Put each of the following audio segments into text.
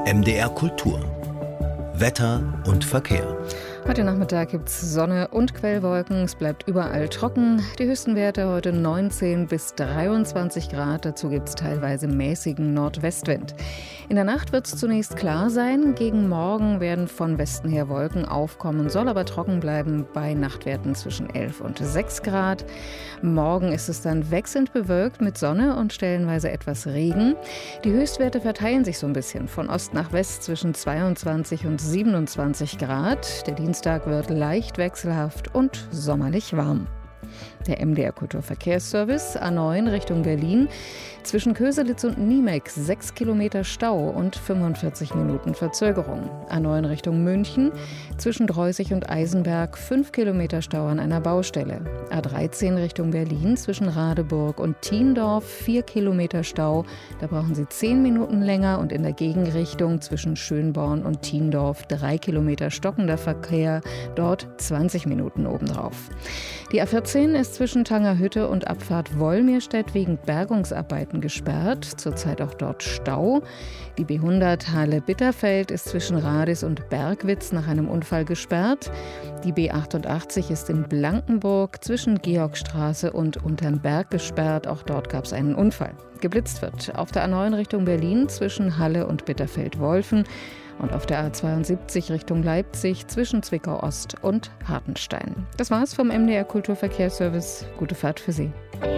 MDR Kultur. Wetter und Verkehr. Heute Nachmittag gibt es Sonne und Quellwolken. Es bleibt überall trocken. Die höchsten Werte heute 19 bis 23 Grad. Dazu gibt es teilweise mäßigen Nordwestwind. In der Nacht wird es zunächst klar sein. Gegen Morgen werden von Westen her Wolken aufkommen, soll aber trocken bleiben bei Nachtwerten zwischen 11 und 6 Grad. Morgen ist es dann wechselnd bewölkt mit Sonne und stellenweise etwas Regen. Die Höchstwerte verteilen sich so ein bisschen von Ost nach West zwischen 22 und 27 Grad. Der Dienstag wird leicht wechselhaft und sommerlich warm. Der MDR Kulturverkehrsservice A9 Richtung Berlin. Zwischen Köselitz und Niemeck 6 Kilometer Stau und 45 Minuten Verzögerung. A9 Richtung München. Zwischen Dreußig und Eisenberg 5 Kilometer Stau an einer Baustelle. A13 Richtung Berlin. Zwischen Radeburg und Thiendorf 4 Kilometer Stau. Da brauchen Sie 10 Minuten länger. Und in der Gegenrichtung zwischen Schönborn und Thiendorf 3 Kilometer stockender Verkehr. Dort 20 Minuten obendrauf. Die A14 ist zwischen Tangerhütte und Abfahrt Wolmirstedt wegen Bergungsarbeiten gesperrt. Zurzeit auch dort Stau. Die B100 Halle-Bitterfeld ist zwischen Radis und Bergwitz nach einem Unfall gesperrt. Die B88 ist in Blankenburg zwischen Georgstraße und Unterm Berg gesperrt. Auch dort gab es einen Unfall. Geblitzt wird auf der A9 Richtung Berlin zwischen Halle und Bitterfeld-Wolfen. Und auf der A72 Richtung Leipzig zwischen Zwickau Ost und Hartenstein. Das war's vom MDR Kulturverkehrsservice. Gute Fahrt für Sie.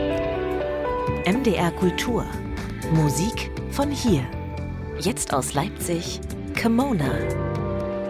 MDR Kultur. Musik von hier. Jetzt aus Leipzig, Kimona.